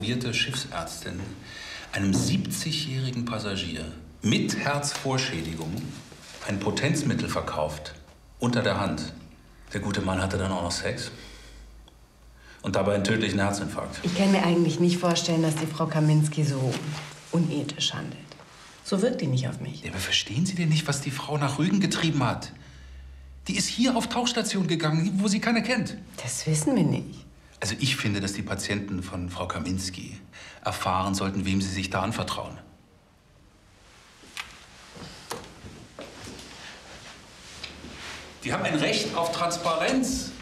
Schiffsärztin einem 70-jährigen Passagier mit Herzvorschädigung ein Potenzmittel verkauft, unter der Hand. Der gute Mann hatte dann auch noch Sex und dabei einen tödlichen Herzinfarkt. Ich kann mir eigentlich nicht vorstellen, dass die Frau Kaminski so unethisch handelt. So wirkt die nicht auf mich. Ja, aber verstehen Sie denn nicht, was die Frau nach Rügen getrieben hat? Die ist hier auf Tauchstation gegangen, wo sie keiner kennt. Das wissen wir nicht. Also ich finde, dass die Patienten von Frau Kaminski erfahren sollten, wem sie sich da anvertrauen. Die haben ein Recht auf Transparenz.